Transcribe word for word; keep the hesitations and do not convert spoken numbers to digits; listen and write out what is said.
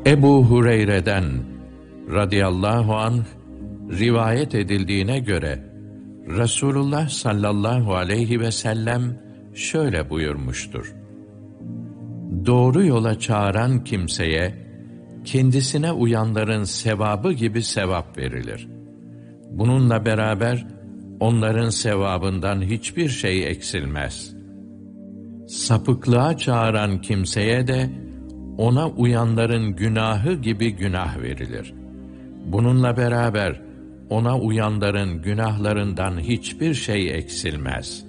Ebu Hureyre'den radıyallahu anh rivayet edildiğine göre Resulullah sallallahu aleyhi ve sellem şöyle buyurmuştur: Doğru yola çağıran kimseye kendisine uyanların sevabı gibi sevap verilir. Bununla beraber onların sevabından hiçbir şey eksilmez. Sapıklığa çağıran kimseye de ona uyanların günahı gibi günah verilir. Bununla beraber ona uyanların günahlarından hiçbir şey eksilmez.